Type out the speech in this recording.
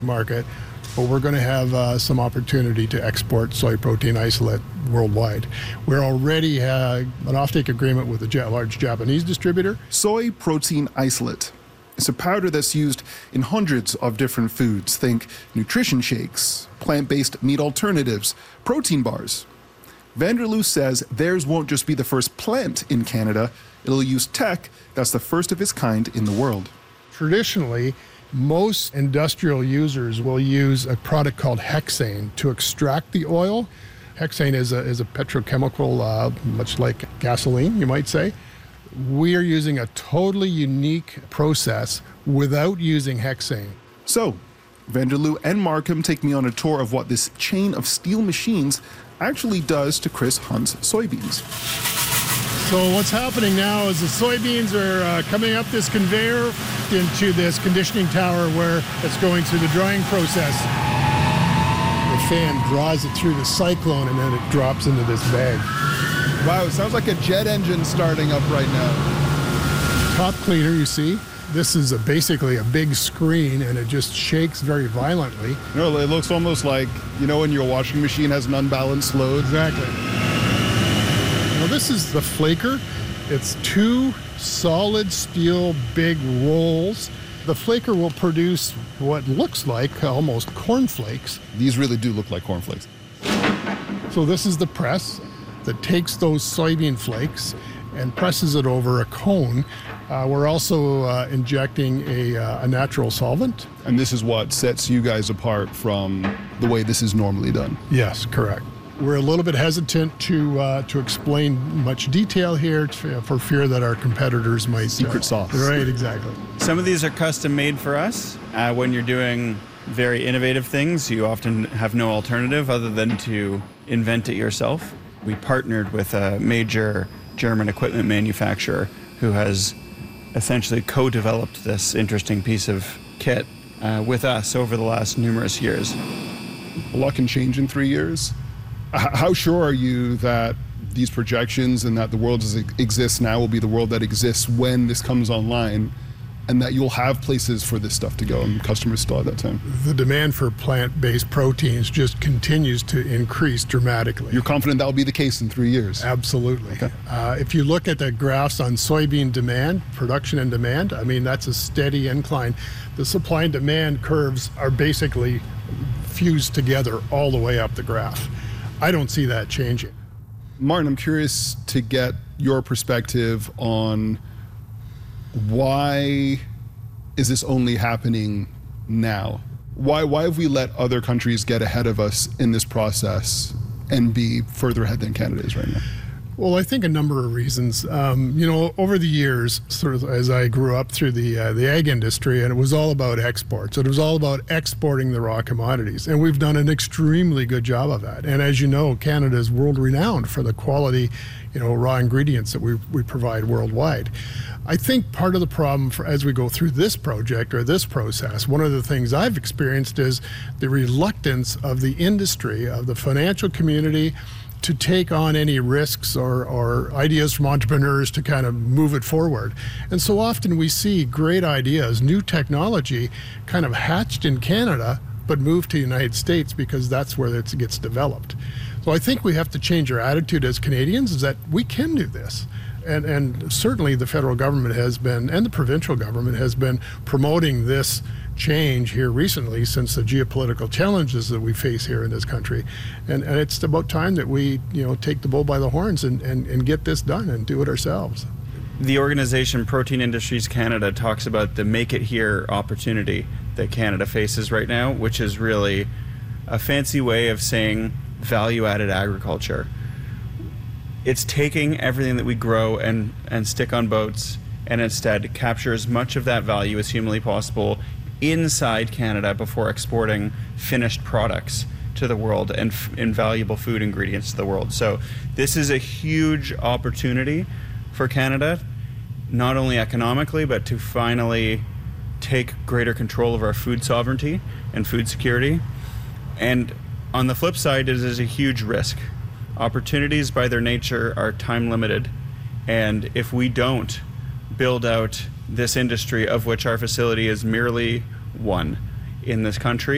market, but we're going to have some opportunity to export soy protein isolate worldwide. We're already an offtake agreement with a large Japanese distributor. Soy protein isolate. It's a powder that's used in hundreds of different foods. Think nutrition shakes, plant-based meat alternatives, protein bars. Van der Loos says theirs won't just be the first plant in Canada. It'll use tech that's the first of its kind in the world. Traditionally, most industrial users will use a product called hexane to extract the oil. Hexane is a petrochemical, much like gasoline, you might say. We are using a totally unique process without using hexane. So, Van der Loos and Markham take me on a tour of what this chain of steel machines actually does to Chris Hunt's soybeans. So what's happening now is the soybeans are coming up this conveyor into this conditioning tower where it's going through the drying process. The fan draws it through the cyclone and then it drops into this bag. Wow, it sounds like a jet engine starting up right now. Top cleaner, you see, this is basically a big screen and it just shakes very violently. No, it looks almost like, when your washing machine has an unbalanced load. Exactly. Now this is the flaker. It's 2 solid steel big rolls. The flaker will produce what looks like almost cornflakes. These really do look like cornflakes. So this is the press that takes those soybean flakes and presses it over a cone. We're also injecting a natural solvent. And this is what sets you guys apart from the way this is normally done? Yes, correct. We're a little bit hesitant to explain much detail here for fear that our competitors might... Secret sauce. Right, exactly. Some of these are custom made for us. When you're doing very innovative things, you often have no alternative other than to invent it yourself. We partnered with a major German equipment manufacturer who has essentially co-developed this interesting piece of kit with us over the last numerous years. A lot can change in 3 years. How sure are you that these projections and that the world as it exists now will be the world that exists when this comes online, and that you'll have places for this stuff to go and customers still at that time? The demand for plant-based proteins just continues to increase dramatically. You're confident that will be the case in 3 years? Absolutely. Okay. If you look at the graphs on soybean demand, production and demand, that's a steady incline. The supply and demand curves are basically fused together all the way up the graph. I don't see that changing. Martin, I'm curious to get your perspective on why is this only happening now? Why have we let other countries get ahead of us in this process and be further ahead than Canada is right now? Well, I think a number of reasons. Over the years, sort of as I grew up through the ag industry, and it was all about exports. It was all about exporting the raw commodities, and we've done an extremely good job of that. And as you know, Canada is world-renowned for the quality, raw ingredients that we provide worldwide. I think part of the problem as we go through this project or this process, one of the things I've experienced is the reluctance of the industry, of the financial community, to take on any risks or ideas from entrepreneurs to kind of move it forward. And so often we see great ideas, new technology kind of hatched in Canada, but moved to the United States because that's where it gets developed. So I think we have to change our attitude as Canadians, is that we can do this. And certainly the federal government has been, and the provincial government has been promoting this change here recently since the geopolitical challenges that we face here in this country. And it's about time that we, take the bull by the horns and get this done and do it ourselves. The organization Protein Industries Canada talks about the Make It Here opportunity that Canada faces right now, which is really a fancy way of saying value-added agriculture. It's taking everything that we grow and stick on boats and instead capture as much of that value as humanly possible inside Canada before exporting finished products to the world and invaluable food ingredients to the world. So this is a huge opportunity for Canada, not only economically, but to finally take greater control of our food sovereignty and food security. And on the flip side, it is a huge risk. Opportunities by their nature are time limited, and if we don't build out this industry, of which our facility is merely one in this country,